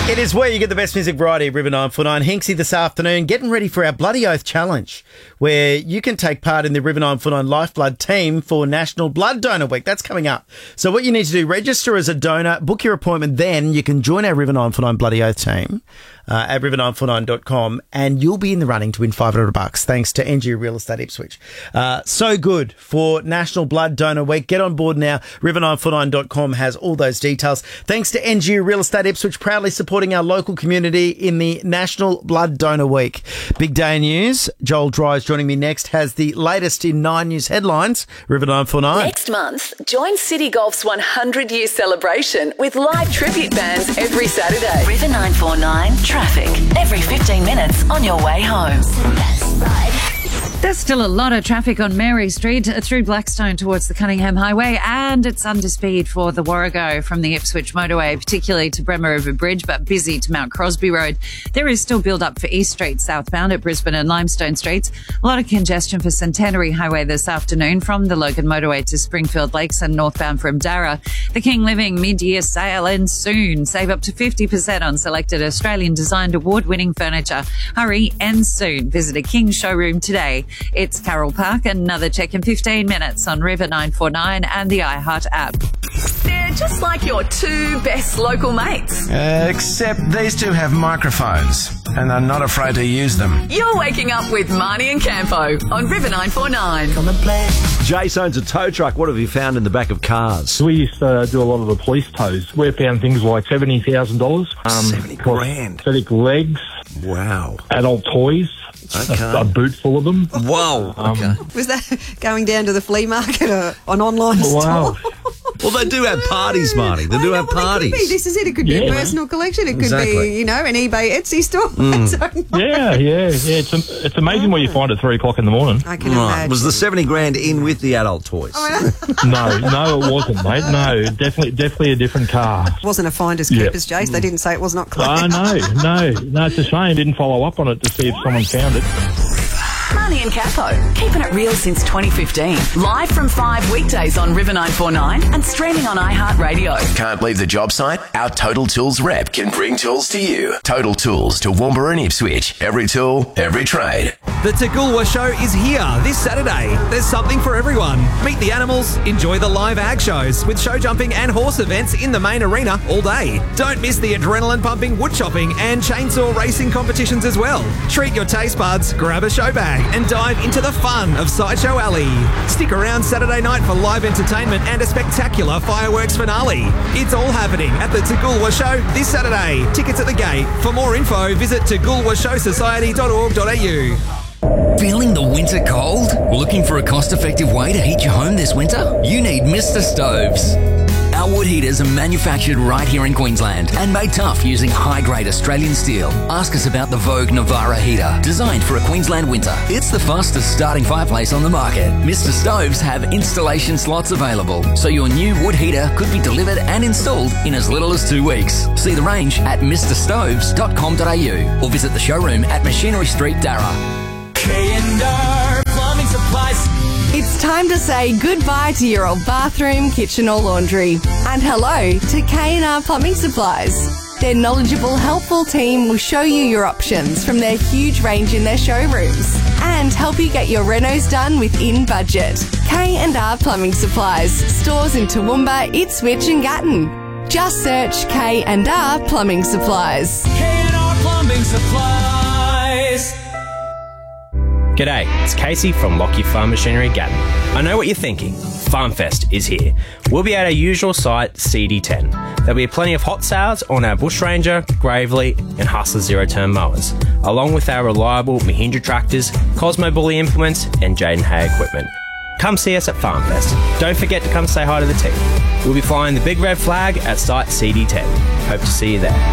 It is where you get the best music variety, River 949. Hinksy this afternoon, getting ready for our Bloody Oath Challenge, where you can take part in the River 949 Lifeblood team for National Blood Donor Week. That's coming up. So what you need to do, register as a donor, book your appointment, then you can join our River 949 Bloody Oath team at river949.com, and you'll be in the running to win $500 thanks to NG Real Estate Ipswich. So good for National Blood Donor Week. Get on board now. River949.com has all those details. Thanks to NG Real Estate Ipswich, proudly supporting our local community in the National Blood Donor Week. Big day in news. Joel Dry joining me next, has the latest in 9 News headlines. River 949. Next month, join City Golf's 100-year celebration with live tribute bands every Saturday. River 949 traffic every 15 minutes on your way home. There's still a lot of traffic on Mary Street through Blackstone towards the Cunningham Highway, and it's under speed for the Warrego from the Ipswich motorway, particularly to Bremer River Bridge, but busy to Mount Crosby Road. There is still build-up for East Street southbound at Brisbane and Limestone Streets. A lot of congestion for Centenary Highway this afternoon from the Logan motorway to Springfield Lakes and northbound from Darra. The King Living mid-year sale ends soon. Save up to 50% on selected Australian-designed award-winning furniture. Hurry, ends soon. Visit a King showroom today. It's Carroll Park. Another check in 15 minutes on River 949 and the iHeart app. They're just like your two best local mates. Except these two have microphones and are not afraid to use them. You're waking up with Marnie and Campo on River 949. Jace owns a tow truck. What have you found in the back of cars? We used to do a lot of the police tows. We found things like $70,000. 70 grand. Prosthetic legs. Wow. Adult toys. Okay. A boot full of them. Whoa. Okay. Was that going down to the flea market or an online Wow. store? Well, they do have parties, Marty. They do have parties. It could be. This is it. It could be a personal collection. It could Exactly. be, an eBay Etsy store. I don't know. Yeah. It's amazing what you find at 3 o'clock in the morning. I can Right. imagine. Was the 70 grand in with the adult toys? No, it wasn't, mate. No, definitely a different car. It wasn't a finders keepers, Jace. They didn't say it was not clear. No, it's a shame. Didn't follow up on it to see if someone found it. Marnie and Capo, keeping it real since 2015. Live from 5 weekdays on River 949 and streaming on iHeartRadio. Can't leave the job site? Our Total Tools rep can bring tools to you. Total Tools to Woombra and Ipswich. Every tool, every trade. The Toogoolwa Show is here this Saturday. There's something for everyone. Meet the animals, enjoy the live ag shows with show jumping and horse events in the main arena all day. Don't miss the adrenaline pumping wood chopping and chainsaw racing competitions as well. Treat your taste buds, grab a show bag and dive into the fun of Sideshow Alley. Stick around Saturday night for live entertainment and a spectacular fireworks finale. It's all happening at the Toogoolwa Show this Saturday. Tickets at the gate. For more info, visit toogoolwashowsociety.org.au. Feeling the winter cold? Looking for a cost-effective way to heat your home this winter? You need Mr. Stoves. Our wood heaters are manufactured right here in Queensland and made tough using high-grade Australian steel. Ask us about the Vogue Navara heater, designed for a Queensland winter. It's the fastest starting fireplace on the market. Mr. Stoves have installation slots available, so your new wood heater could be delivered and installed in as little as 2 weeks. See the range at mrstoves.com.au or visit the showroom at Machinery Street, Darra. K&R Plumbing Supplies. It's time to say goodbye to your old bathroom, kitchen or laundry. And hello to K&R Plumbing Supplies. Their knowledgeable, helpful team will show you your options from their huge range in their showrooms and help you get your renos done within budget. K&R Plumbing Supplies. Stores in Toowoomba, Ipswich and Gatton. Just search K&R Plumbing Supplies. K&R Plumbing Supplies. G'day, it's Casey from Lockyer Farm Machinery Gatton. I know what you're thinking. FarmFest is here. We'll be at our usual site, CD10. There'll be plenty of hot sales on our Bush Ranger, Gravely and Hustler zero-turn mowers, along with our reliable Mahindra tractors, Cosmo Bully implements and Jaden Hay equipment. Come see us at FarmFest. Don't forget to come say hi to the team. We'll be flying the big red flag at site CD10. Hope to see you there.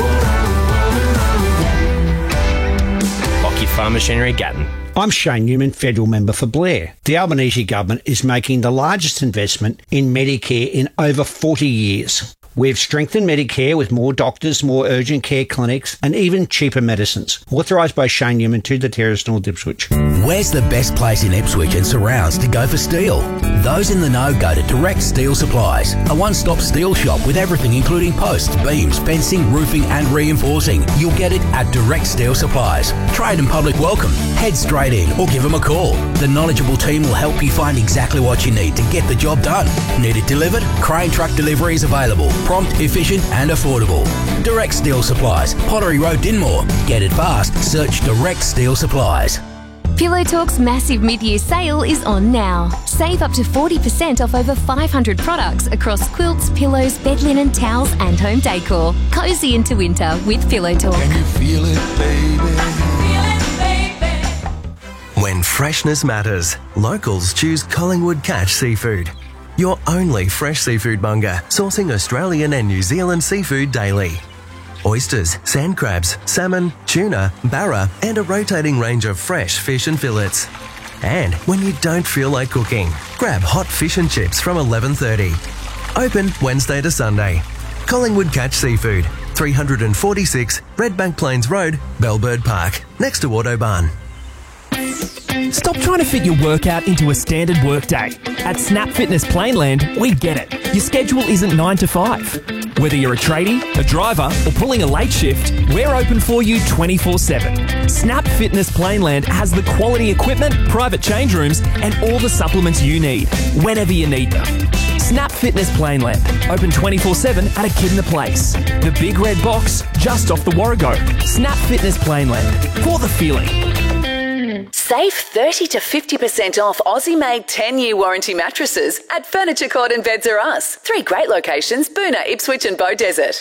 Lockyer Farm Machinery Gatton. I'm Shane Newman, Federal Member for Blair. The Albanese government is making the largest investment in Medicare in over 40 years. We've strengthened Medicare with more doctors, more urgent care clinics, and even cheaper medicines. Authorised by Shane Newman to the Terrace North Ipswich. Where's the best place in Ipswich and surrounds to go for steel? Those in the know go to Direct Steel Supplies, a one-stop steel shop with everything including posts, beams, fencing, roofing and reinforcing. You'll get it at Direct Steel Supplies. Trade and public welcome. Head straight in or give them a call. The knowledgeable team will help you find exactly what you need to get the job done. Need it delivered? Crane truck delivery is available. Prompt, efficient and affordable. Direct Steel Supplies, Pottery Road, Dinmore. Get it fast. Search Direct Steel Supplies. Pillow Talk's massive mid-year sale is on now. Save up to 40% off over 500 products across quilts, pillows, bed linen, towels and home decor. Cozy into winter with Pillow Talk. Can you feel it, baby? When freshness matters, locals choose Collingwood Catch Seafood. Your only fresh seafood monger, sourcing Australian and New Zealand seafood daily. Oysters, sand crabs, salmon, tuna, barra, and a rotating range of fresh fish and fillets. And when you don't feel like cooking, grab hot fish and chips from 11:30. Open Wednesday to Sunday. Collingwood Catch Seafood, 346 Redbank Plains Road, Bellbird Park, next to Autobahn. Stop trying to fit your workout into a standard workday. At Snap Fitness Plainland, we get it. Your schedule isn't 9 to 5. Whether you're a tradie, a driver, or pulling a late shift, we're open for you 24/7. Snap Fitness Plainland has the quality equipment, private change rooms, and all the supplements you need, whenever you need them. Snap Fitness Plainland, open 24/7 at a Kidna Place. The big red box, just off the Warrego. Snap Fitness Plainland, for the feeling. Save 30 to 50% off Aussie-made 10-year warranty mattresses at Furniture Court and Beds R Us. 3 great locations, Boonah, Ipswich and Beaudesert.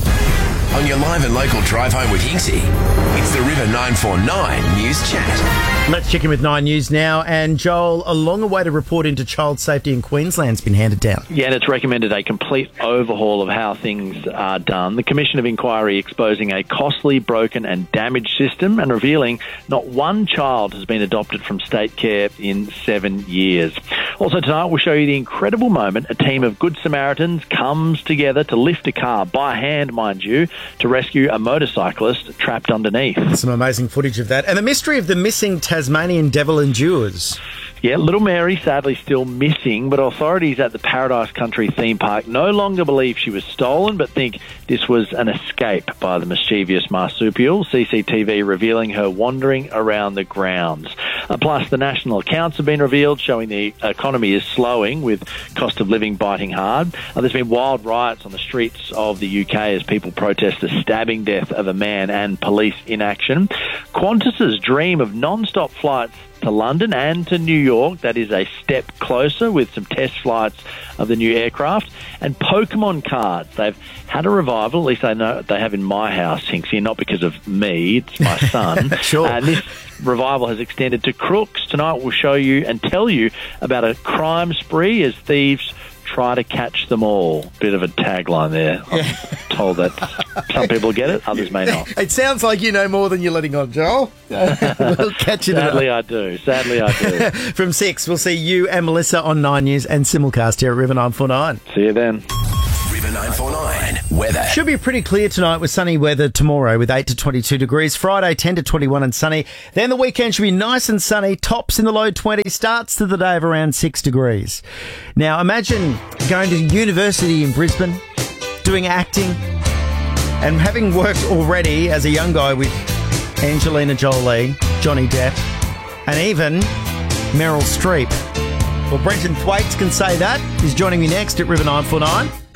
On your live and local drive home with Hinksy, it's the River 949 News Chat. Let's check in with 9 News now. And Joel, a long-awaited report into child safety in Queensland's been handed down. Yeah, and it's recommended a complete overhaul of how things are done. The Commission of Inquiry exposing a costly, broken and damaged system and revealing not one child has been adopted from state care in 7 years. Also tonight, we'll show you the incredible moment a team of Good Samaritans comes together to lift a car, by hand, mind you, to rescue a motorcyclist trapped underneath. Some amazing footage of that. And the mystery of the missing Tasmanian devil endures. Yeah, little Mary sadly still missing, but authorities at the Paradise Country theme park no longer believe she was stolen, but think this was an escape by the mischievous marsupial, CCTV revealing her wandering around the grounds. Plus, the national accounts have been revealed, showing the economy is slowing with cost of living biting hard. There's been wild riots on the streets of the UK as people protest the stabbing death of a man and police inaction. Qantas's dream of non-stop flights to London and to New York, that is a step closer with some test flights of the new aircraft. And Pokemon cards, they've had a revival, at least I know they have in my house, Hinksy, not because of me, it's my son. Sure. And this revival has extended to crooks. Tonight we'll show you and tell you about a crime spree as thieves try to catch them all. Bit of a tagline there. I'm told that some people get it, others may not. It sounds like you know more than you're letting on, Joel. We'll catch you Sadly, I do. From 6, we'll see you and Melissa on 9 News and simulcast here at River 949. See you then. River 949 weather. Should be pretty clear tonight with sunny weather tomorrow with 8 to 22 degrees. Friday 10 to 21 and sunny. Then the weekend should be nice and sunny. Tops in the low 20s. Starts to the day of around 6 degrees. Now imagine going to university in Brisbane, doing acting, and having worked already as a young guy with Angelina Jolie, Johnny Depp, and even Meryl Streep. Well, Brenton Thwaites can say that. He's joining me next at River 949.